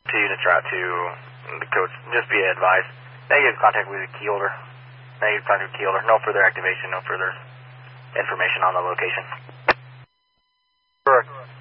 2 units route to the coach. Just be advised. Negative contact with the key holder. Negative contact with key holder. No further activation, no further information on the location. Correct.